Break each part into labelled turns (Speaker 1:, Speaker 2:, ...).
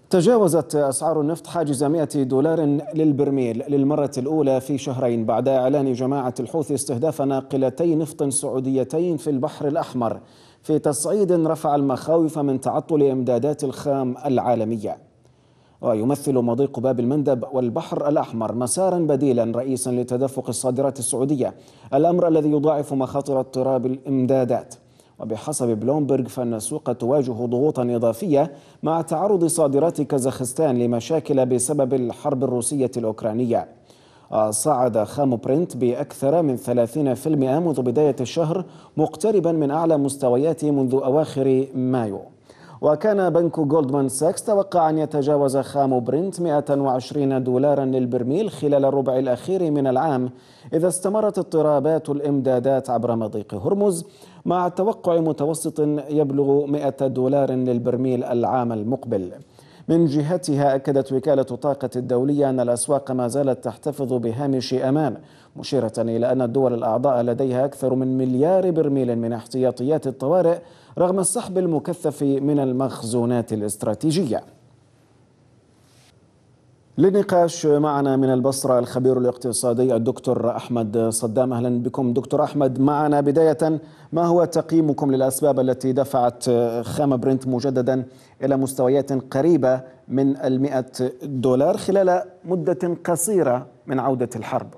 Speaker 1: تجاوزت أسعار النفط حاجز $100 للبرميل للمرة الأولى في شهرين بعد إعلان جماعة الحوثي استهداف ناقلتي نفط سعوديتين في البحر الأحمر في تصعيد رفع المخاوف من تعطل إمدادات الخام العالمية. ويمثل مضيق باب المندب والبحر الأحمر مسارا بديلا رئيسا لتدفق الصادرات السعودية، الأمر الذي يضاعف مخاطر اضطراب الإمدادات. وبحسب بلومبرغ فإن السوق تواجه ضغوطا إضافية مع تعرض صادرات كازاخستان لمشاكل بسبب الحرب الروسية الأوكرانية. صعد خام برنت بأكثر من 30% منذ بداية الشهر، مقتربا من أعلى مستوياته منذ أواخر مايو. وكان بنك جولدمان ساكس توقع أن يتجاوز خام برنت $120 للبرميل خلال الربع الأخير من العام إذا استمرت اضطرابات الإمدادات عبر مضيق هرمز، مع توقع متوسط يبلغ $100 للبرميل العام المقبل. من جهتها أكدت وكالة الطاقة الدولية أن الأسواق ما زالت تحتفظ بهامش أمان، مشيرة إلى أن الدول الأعضاء لديها أكثر من مليار برميل من احتياطيات الطوارئ رغم السحب المكثف من المخزونات الاستراتيجية. للنقاش معنا من البصرة الخبير الاقتصادي الدكتور أحمد صدام. أهلا بكم دكتور أحمد. معنا بداية، ما هو تقييمكم للأسباب التي دفعت خام برنت مجددا إلى مستويات قريبة من $100 خلال مدة قصيرة من عودة الحرب؟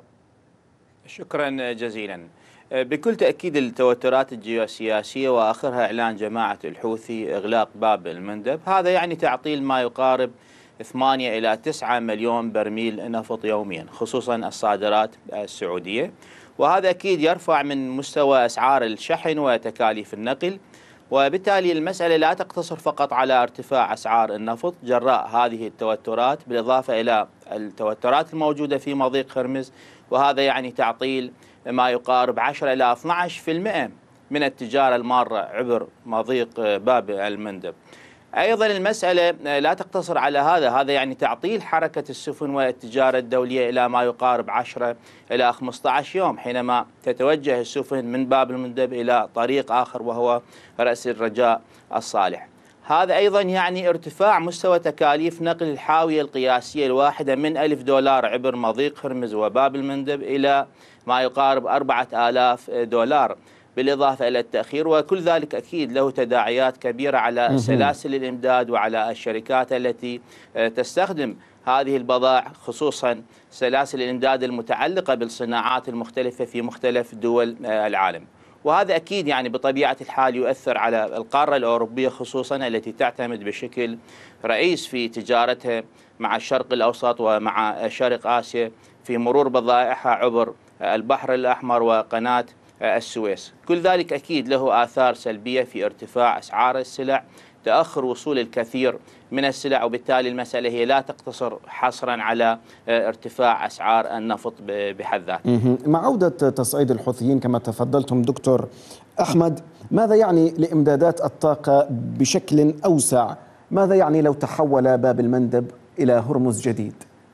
Speaker 2: شكرا جزيلا. بكل تأكيد التوترات الجيوسياسية وآخرها إعلان جماعة الحوثي إغلاق باب المندب، هذا يعني تعطيل ما يقارب 8 إلى 9 مليون برميل نفط يوميا، خصوصا الصادرات السعودية، وهذا أكيد يرفع من مستوى أسعار الشحن وتكاليف النقل. وبالتالي المسألة لا تقتصر فقط على ارتفاع أسعار النفط جراء هذه التوترات، بالإضافة إلى التوترات الموجودة في مضيق هرمز، وهذا يعني تعطيل ما يقارب 10 إلى 12% من التجارة المارة عبر مضيق باب المندب. أيضا المسألة لا تقتصر على هذا يعني تعطيل حركة السفن والتجارة الدولية إلى ما يقارب 10 إلى 15 يوم، حينما تتوجه السفن من باب المندب إلى طريق آخر وهو رأس الرجاء الصالح. هذا أيضا يعني ارتفاع مستوى تكاليف نقل الحاوية القياسية الواحدة من $1000 عبر مضيق هرمز وباب المندب إلى ما يقارب $4000، بالإضافة إلى التأخير، وكل ذلك أكيد له تداعيات كبيرة على سلاسل الإمداد وعلى الشركات التي تستخدم هذه البضائع، خصوصا سلاسل الإمداد المتعلقة بالصناعات المختلفة في مختلف دول العالم. وهذا أكيد يعني بطبيعة الحال يؤثر على القارة الأوروبية خصوصا التي تعتمد بشكل رئيس في تجارتها مع الشرق الأوسط ومع شرق آسيا في مرور بضائعها عبر البحر الأحمر وقناة السويس. كل ذلك أكيد له آثار سلبية في ارتفاع أسعار السلع، تأخر وصول الكثير من السلع، وبالتالي المسألة هي لا تقتصر حصرا على ارتفاع أسعار النفط بحد ذاته.
Speaker 1: مع عودة تصعيد الحوثيين كما تفضلتم دكتور أحمد، ماذا يعني لإمدادات الطاقة بشكل أوسع؟ ماذا يعني لو تحول باب المندب إلى هرمز جديد؟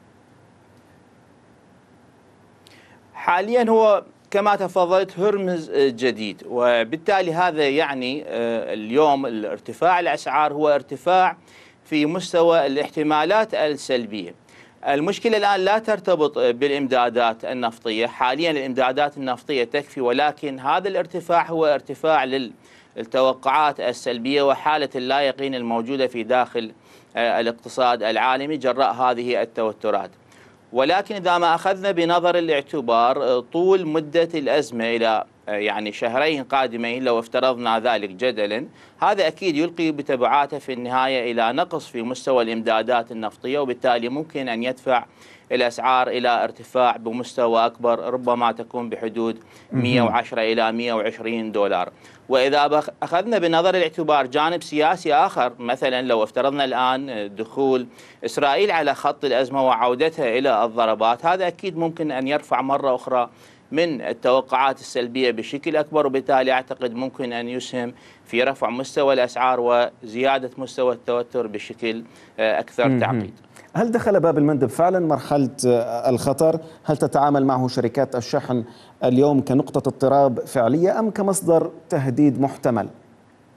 Speaker 2: حاليا هو كما تفضلت هرمز جديد، وبالتالي هذا يعني اليوم الارتفاع الأسعار هو ارتفاع في مستوى الاحتمالات السلبية. المشكلة الآن لا ترتبط بالإمدادات النفطية، حاليا الإمدادات النفطية تكفي، ولكن هذا الارتفاع هو ارتفاع للتوقعات السلبية وحالة اللا يقين الموجودة في داخل الاقتصاد العالمي جراء هذه التوترات. ولكن إذا ما أخذنا بنظر الاعتبار طول مدة الأزمة إلى يعني شهرين قادمين، لو افترضنا ذلك جدلا، هذا أكيد يلقي بتبعاته في النهاية إلى نقص في مستوى الإمدادات النفطية، وبالتالي ممكن أن يدفع الأسعار إلى ارتفاع بمستوى أكبر، ربما تكون بحدود 110 إلى $120. وإذا أخذنا بنظر الاعتبار جانب سياسي آخر، مثلا لو افترضنا الآن دخول إسرائيل على خط الأزمة وعودتها إلى الضربات، هذا أكيد ممكن أن يرفع مرة أخرى من التوقعات السلبية بشكل أكبر، وبالتالي أعتقد ممكن أن يسهم في رفع مستوى الأسعار وزيادة مستوى التوتر بشكل أكثر تعقيد.
Speaker 1: هل دخل باب المندب فعلا مرحلة الخطر؟ هل تتعامل معه شركات الشحن اليوم كنقطة اضطراب فعلية أم كمصدر تهديد محتمل؟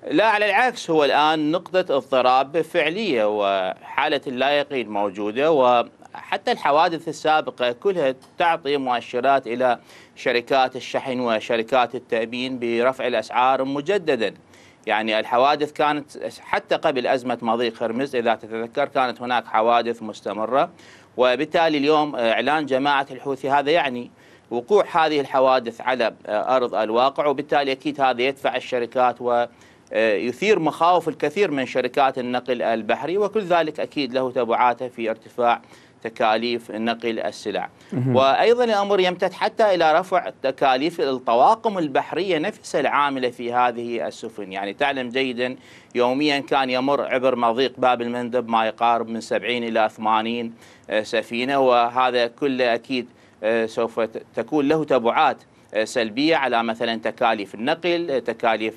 Speaker 2: لا، على العكس، هو الآن نقطة اضطراب فعلية وحالة اللا يقين موجودة، وحتى الحوادث السابقة كلها تعطي مؤشرات إلى شركات الشحن وشركات التأمين برفع الأسعار مجددا. يعني الحوادث كانت حتى قبل أزمة مضيق هرمز إذا تتذكر، كانت هناك حوادث مستمرة، وبالتالي اليوم إعلان جماعة الحوثي هذا يعني وقوع هذه الحوادث على أرض الواقع، وبالتالي أكيد هذا يدفع الشركات ويثير مخاوف الكثير من شركات النقل البحري، وكل ذلك أكيد له تبعاته في ارتفاع تكاليف نقل السلع. وأيضا الأمر يمتد حتى إلى رفع تكاليف الطواقم البحرية نفسها العاملة في هذه السفن. يعني تعلم جيدا يوميا كان يمر عبر مضيق باب المندب ما يقارب من 70 إلى 80 سفينة، وهذا كله أكيد سوف تكون له تبعات سلبية على مثلا تكاليف النقل، تكاليف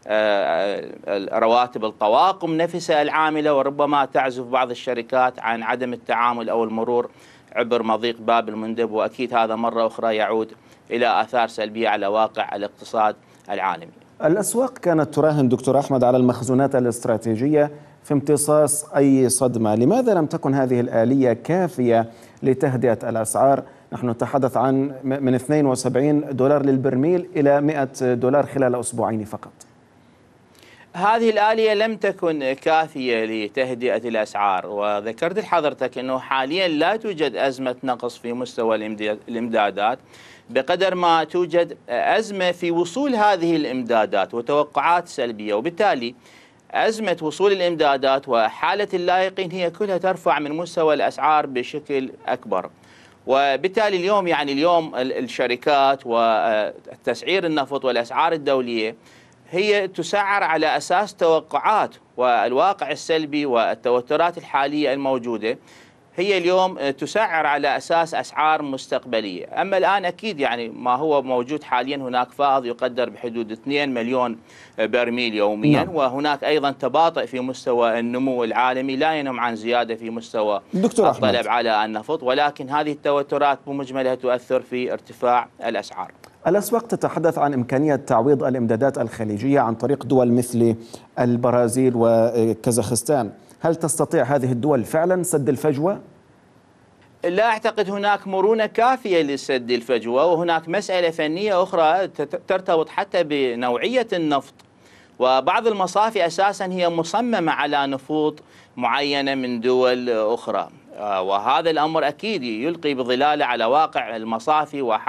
Speaker 2: رواتب الطواقم نفسها العاملة، وربما تعزف بعض الشركات عن عدم التعامل أو المرور عبر مضيق باب المندب، وأكيد هذا مرة أخرى يعود إلى آثار سلبية على واقع الاقتصاد العالمي.
Speaker 1: الأسواق كانت تراهن دكتور أحمد على المخزونات الاستراتيجية في امتصاص أي صدمة، لماذا لم تكن هذه الآلية كافية لتهدئة الأسعار؟ نحن نتحدث عن من $72 للبرميل إلى $100 خلال أسبوعين فقط.
Speaker 2: هذه الآلية لم تكن كافية لتهدئة الأسعار، وذكرت لحضرتك أنه حاليا لا توجد أزمة نقص في مستوى الإمدادات بقدر ما توجد أزمة في وصول هذه الإمدادات وتوقعات سلبية، وبالتالي أزمة وصول الإمدادات وحالة اللا يقين هي كلها ترفع من مستوى الأسعار بشكل أكبر. وبالتالي اليوم اليوم الشركات وتسعير النفط والأسعار الدولية هي تسعر على أساس توقعات، والواقع السلبي والتوترات الحالية الموجودة هي اليوم تسعر على أساس أسعار مستقبلية. أما الآن أكيد ما هو موجود حاليا هناك فائض يقدر بحدود 2 مليون برميل يوميا. نعم. وهناك أيضا تباطؤ في مستوى النمو العالمي لا ينم عن زيادة في مستوى الطلب على النفط، ولكن هذه التوترات بمجملها تؤثر في ارتفاع الأسعار.
Speaker 1: الأسواق تتحدث عن إمكانية تعويض الإمدادات الخليجية عن طريق دول مثل البرازيل وكازاخستان، هل تستطيع هذه الدول فعلا سد الفجوة؟
Speaker 2: لا أعتقد هناك مرونة كافية لسد الفجوة، وهناك مسألة فنية أخرى ترتبط حتى بنوعية النفط، وبعض المصافي أساسا هي مصممة على نفوط معينة من دول أخرى، وهذا الأمر أكيد يلقي بظلاله على واقع المصافي